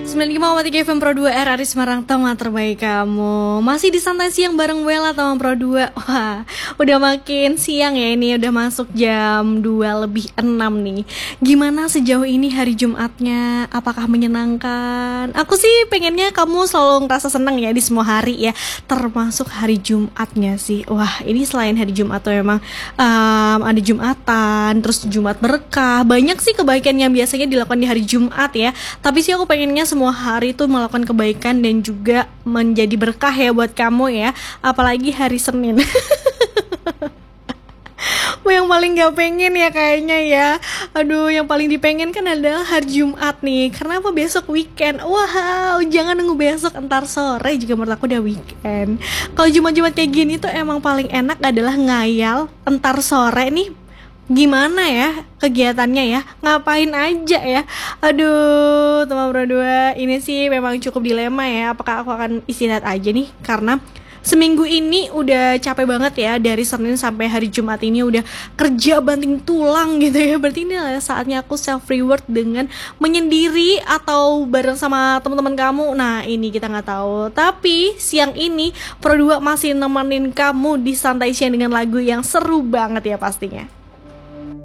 95,3 FM Pro 2 RRI Semarang, teman terbaik kamu. Masih di santai siang bareng Wela teman Pro 2. Wah, udah makin siang ya, ini udah masuk jam 2 lebih 6 nih. Gimana sejauh ini hari Jumatnya? Apakah menyenangkan? Aku sih pengennya kamu selalu ngerasa senang ya di semua hari ya, termasuk hari Jumatnya sih. Wah, ini selain hari Jumat tuh memang ada Jumatan, terus Jumat berkah. Banyak sih kebaikan yang biasanya dilakukan di hari Jumat ya. Tapi sih aku pengennya semua hari itu melakukan kebaikan dan juga menjadi berkah ya buat kamu ya. Apalagi hari Senin. Yang paling gak pengen ya kayaknya ya. Aduh, yang paling dipengen kan adalah hari Jumat nih. Karena apa? Besok weekend. Wow, jangan nunggu besok, entar sore juga menurut aku udah weekend. Kalau Jumat-Jumat kayak gini tuh emang paling enak adalah ngayal entar sore nih gimana ya kegiatannya ya, ngapain aja ya. Aduh, teman berdua, ini sih memang cukup dilema ya. Apakah aku akan istirahat aja nih, karena seminggu ini udah capek banget ya. Dari Senin sampai hari Jumat ini udah kerja banting tulang gitu ya. Berarti ini adalah saatnya aku self reward dengan menyendiri atau bareng sama teman-teman kamu. Nah, ini kita nggak tahu. Tapi siang ini Pro 2 masih nemenin kamu di santai siang dengan lagu yang seru banget ya pastinya.